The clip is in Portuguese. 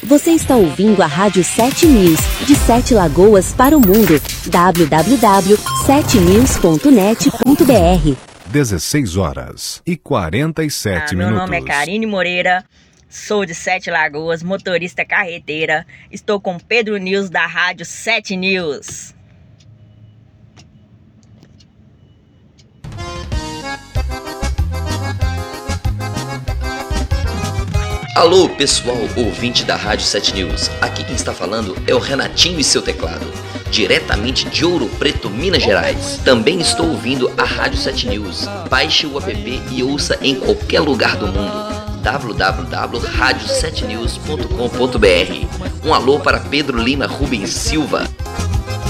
Você está ouvindo a Rádio 7 News, de 7 Lagoas para o mundo. www.7news.net.br 16h47 Meu minutos. nome é Karine Moreira, sou de 7 Lagoas, motorista carreteira. Estou com Pedro News da Rádio 7 News. Alô pessoal, ouvinte da Rádio 7 News, aqui quem está falando é o Renatinho e seu teclado, diretamente de Ouro Preto, Minas Gerais. Também estou ouvindo a Rádio 7 News, baixe o app e ouça em qualquer lugar do mundo, www.radio7news.com.br. Um alô para Pedro Lima Rubens Silva.